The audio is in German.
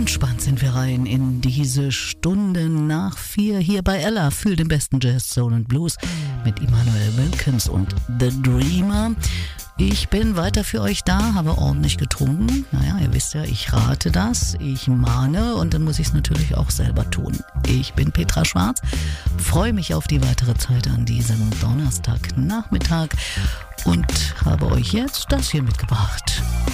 entspannt sind wir rein in diese Stunden nach 4 hier bei Ella. Fühl den besten Jazz, Soul und Blues mit Immanuel Wilkins und The Dreamer. Ich bin weiter für euch da, habe ordentlich getrunken. Naja, ihr wisst ja, ich rate das, ich mahne und dann muss ich es natürlich auch selber tun. Ich bin Petra Schwarz, freue mich auf die weitere Zeit an diesem Donnerstagnachmittag und habe euch jetzt das hier mitgebracht.